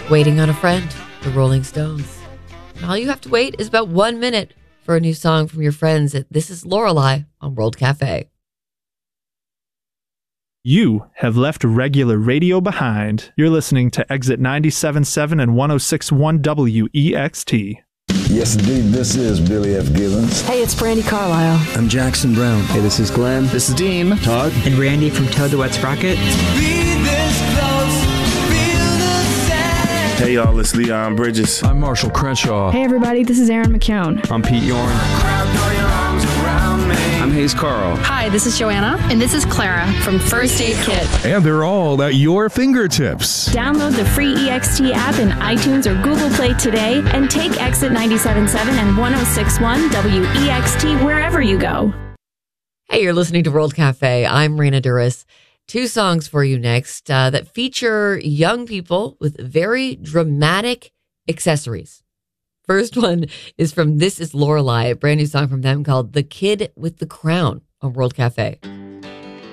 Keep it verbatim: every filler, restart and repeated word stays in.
Waiting on a Friend, the Rolling Stones. And all you have to wait is about one minute for a new song from your friends at This Is Lorelei on World Cafe. You have left regular radio behind. You're listening to Exit ninety-seven point seven and one oh six point one W E X T. Yes, indeed, this is Billy F. Gibbons. Hey, it's Brandy Carlisle. I'm Jackson Brown. Hey, this is Glenn. This is Dean. Todd. And Randy from Toad the Wet Sprocket. Hey, y'all, it's Leon Bridges. I'm Marshall Crenshaw. Hey, everybody, this is Aaron McKeown. I'm Pete Yorn. I'm Hayes Carl. Hi, this is Joanna. And this is Clara from First Aid Kit. And they're all at your fingertips. Download the free E X T app in iTunes or Google Play today and take Exit ninety-seven point seven and one oh six point one W E X T wherever you go. Hey, you're listening to World Cafe. I'm Rena Duras. Two songs for you next uh, that feature young people with very dramatic accessories. First one is from This Is Lorelei, a brand new song from them called The Kid with the Crown on World Cafe.